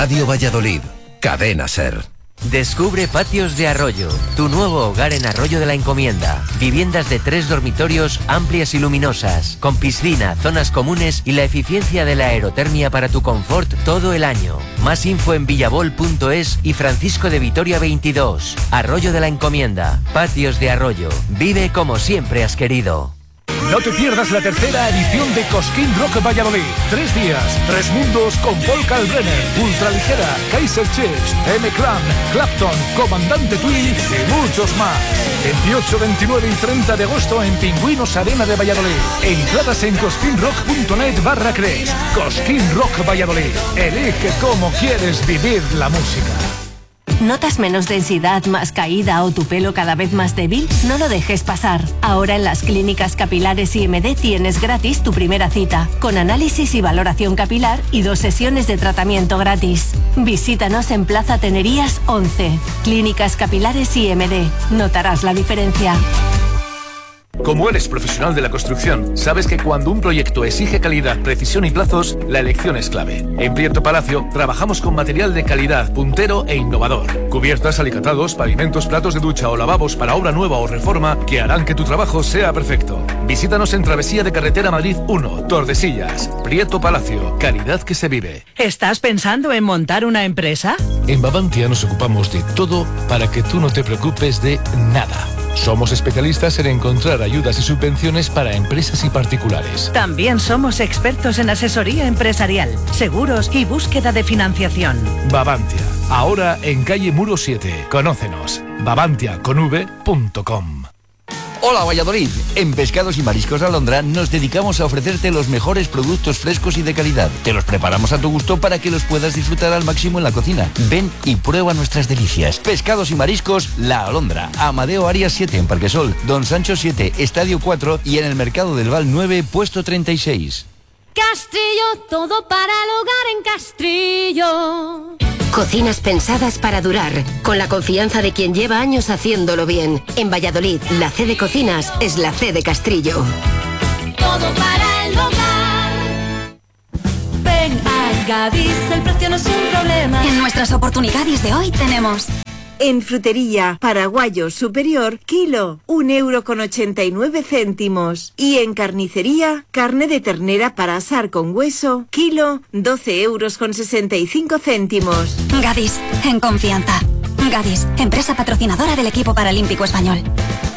Radio Valladolid, Cadena Ser. Descubre Patios de Arroyo, tu nuevo hogar en Arroyo de la Encomienda. Viviendas de 3 dormitorios amplias y luminosas, con piscina, zonas comunes y la eficiencia de la aerotermia para tu confort todo el año. Más info en villabol.es y Francisco de Vitoria 22. Arroyo de la Encomienda, Patios de Arroyo. Vive como siempre has querido. No te pierdas la tercera edición de Cosquín Rock Valladolid. 3 días, 3 mundos con Paul Kalbrenner, Ultraligera, Kaiser Chiefs, M-Clan, Clapton, Comandante Twin y muchos más. 28, 29 y 30 de agosto en Pingüinos Arena de Valladolid. Entradas en cosquinrock.net/Cres. Cosquín Rock Valladolid. Elige cómo quieres vivir la música. ¿Notas menos densidad, más caída o tu pelo cada vez más débil? No lo dejes pasar. Ahora en las clínicas capilares IMD tienes gratis tu primera cita, con análisis y valoración capilar y 2 sesiones de tratamiento gratis. Visítanos en Plaza Tenerías 11. Clínicas Capilares IMD. Notarás la diferencia. Como eres profesional de la construcción, sabes que cuando un proyecto exige calidad, precisión y plazos, la elección es clave. En Prieto Palacio trabajamos con material de calidad, puntero e innovador. Cubiertas, alicatados, pavimentos, platos de ducha o lavabos para obra nueva o reforma que harán que tu trabajo sea perfecto. Visítanos en Travesía de Carretera Madrid 1, Tordesillas. Prieto Palacio, calidad que se vive. ¿Estás pensando en montar una empresa? En Bavantia nos ocupamos de todo para que tú no te preocupes de nada. Somos especialistas en encontrar ayudas y subvenciones para empresas y particulares. También somos expertos en asesoría empresarial, seguros y búsqueda de financiación. Bavantia, ahora en calle Muro 7. Conócenos. bavantiaconv.com. Hola Valladolid, en Pescados y Mariscos Alondra nos dedicamos a ofrecerte los mejores productos frescos y de calidad. Te los preparamos a tu gusto para que los puedas disfrutar al máximo en la cocina. Ven y prueba nuestras delicias. Pescados y Mariscos La Alondra, Amadeo Arias 7 en Parquesol, Don Sancho 7, Estadio 4 y en el Mercado del Val 9, puesto 36. Castrillo, todo para el hogar en Castrillo. Cocinas pensadas para durar, con la confianza de quien lleva años haciéndolo bien. En Valladolid, la C de Cocinas es la C de Castrillo. Todo para el hogar. Ven a Gadis, el precio no es un problema. En nuestras oportunidades de hoy tenemos... En frutería, paraguayo superior, kilo, 1,89 €. Y en carnicería, carne de ternera para asar con hueso, kilo, 12,65 €. Gadis, en confianza. Gadis, empresa patrocinadora del equipo paralímpico español.